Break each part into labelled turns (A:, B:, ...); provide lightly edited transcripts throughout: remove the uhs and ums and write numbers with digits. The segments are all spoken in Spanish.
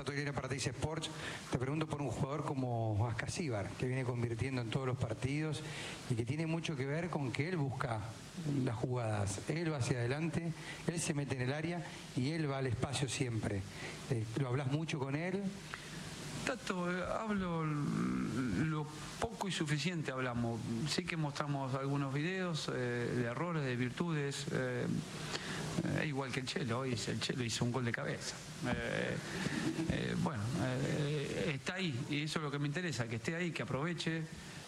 A: Tortolina para Teis Sports. Te pregunto por un jugador como Ascasíbar, que viene convirtiendo en todos los partidos y que tiene mucho que ver con que él busca las jugadas. Él va hacia adelante, él se mete en el área y él va al espacio siempre. ¿Lo hablas mucho con él?
B: Tato, hablo lo poco y suficiente hablamos. Sí que mostramos algunos videos de errores, de virtudes. Igual que el Chelo, hoy el Chelo hizo un gol de cabeza. Bueno, está ahí, y eso es lo que me interesa, que esté ahí, que aproveche.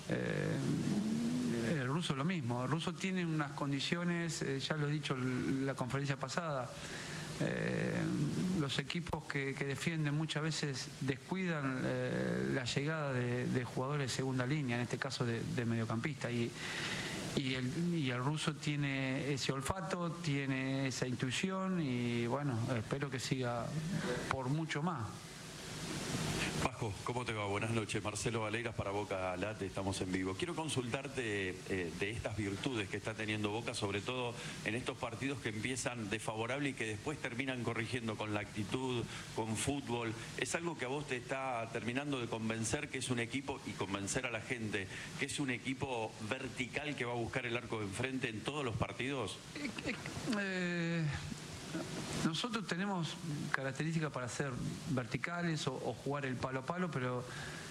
B: El ruso lo mismo, el ruso tiene unas condiciones, ya lo he dicho en la conferencia pasada, los equipos que defienden muchas veces descuidan la llegada de jugadores de segunda línea, en este caso de mediocampista, y el ruso tiene ese olfato, tiene esa intuición y bueno, espero que siga por mucho más.
C: Vasco, ¿cómo te va? Buenas noches. Marcelo Valeiras para Boca Late, estamos en vivo. Quiero consultarte de estas virtudes que está teniendo Boca, sobre todo en estos partidos que empiezan desfavorable y que después terminan corrigiendo con la actitud, con fútbol. ¿Es algo que a vos te está terminando de convencer que es un equipo y convencer a la gente que es un equipo vertical que va a buscar el arco de enfrente en todos los partidos?
B: Nosotros tenemos características para ser verticales o jugar el palo a palo, pero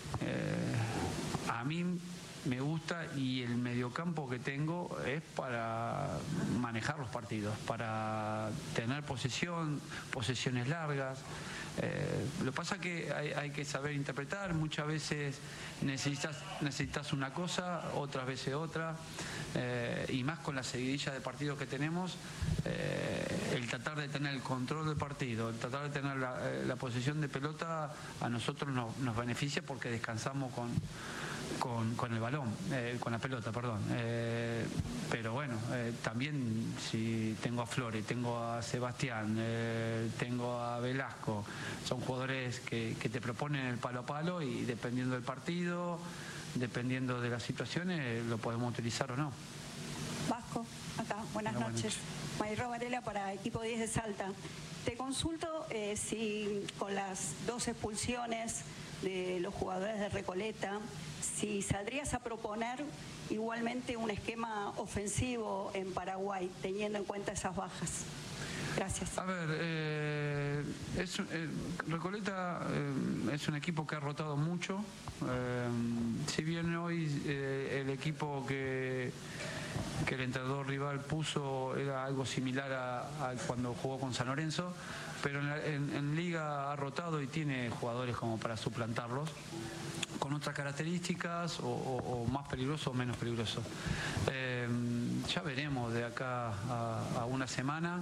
B: a mí me gusta, y el mediocampo que tengo es para manejar los partidos, para tener posesiones largas. Lo que pasa es que hay que saber interpretar. Muchas veces necesitas una cosa, otras veces otra, y más con la seguidilla de partidos que tenemos, el tratar de tener el control del partido, el tratar de tener la posesión de pelota, a nosotros nos beneficia porque descansamos con el balón, con la pelota, perdón. Pero bueno, también si tengo a Flores, tengo a Sebastián, tengo a Velasco, son jugadores que te proponen el palo a palo, y dependiendo del partido, dependiendo de las situaciones, lo podemos utilizar o no.
D: Vasco, acá, buenas noches. Mayro Varela para Equipo 10 de Salta. Te consulto si con las 2 expulsiones de los jugadores de Recoleta, si saldrías a proponer igualmente un esquema ofensivo en Paraguay, teniendo en cuenta esas bajas. Gracias.
B: A ver, Recoleta es un equipo que ha rotado mucho. Si bien hoy el equipo que el entrenador rival puso era algo similar a cuando jugó con San Lorenzo, pero en Liga ha rotado y tiene jugadores como para suplantarlos, con otras características, o más peligroso o menos peligroso. Ya veremos de acá a una semana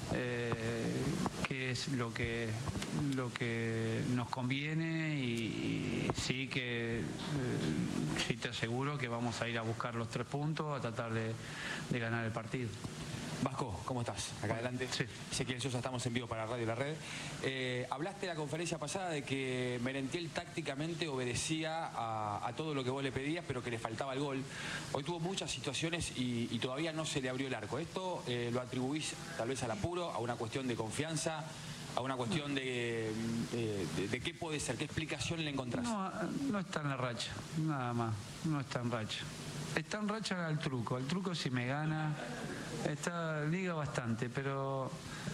B: qué es lo que nos conviene, y sí que sí te aseguro que vamos a ir a buscar los 3 puntos, a tratar de ganar el partido.
E: Vasco, ¿cómo estás? Acá adelante.
B: Sí.
E: Ezequiel Sosa, estamos en vivo para Radio La Red. Hablaste en la conferencia pasada de que Merentiel tácticamente obedecía a todo lo que vos le pedías, pero que le faltaba el gol. Hoy tuvo muchas situaciones y todavía no se le abrió el arco. ¿Esto lo atribuís tal vez al apuro, a una cuestión de confianza, a una cuestión de qué puede ser? ¿Qué explicación le encontrás?
B: No está en la racha, nada más. No está en racha. Está en racha al truco. Al truco si me gana, liga bastante, pero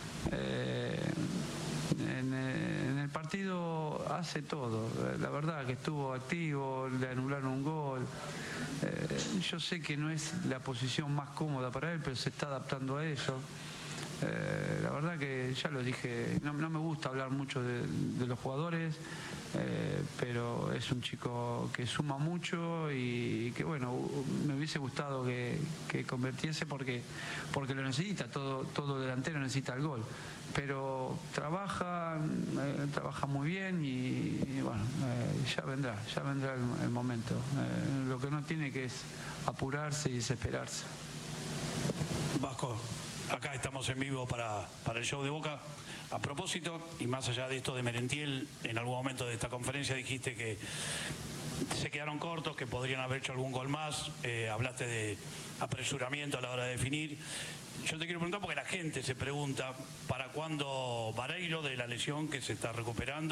B: en el partido hace todo. La verdad que estuvo activo, le anularon un gol. Yo sé que no es la posición más cómoda para él, pero se está adaptando a eso. La verdad que ya lo dije, no me gusta hablar mucho de los jugadores, pero es un chico que suma mucho y que bueno, me hubiese gustado que convirtiese porque lo necesita, todo delantero necesita el gol, pero trabaja muy bien y bueno, ya vendrá el momento. Lo que no tiene que es apurarse y desesperarse.
F: Vasco, acá estamos en vivo para el show de Boca. A propósito, y más allá de esto de Merentiel, en algún momento de esta conferencia dijiste que se quedaron cortos, que podrían haber hecho algún gol más. Hablaste de apresuramiento a la hora de definir. Yo te quiero preguntar porque la gente se pregunta para cuándo Vareiro, de la lesión que se está recuperando.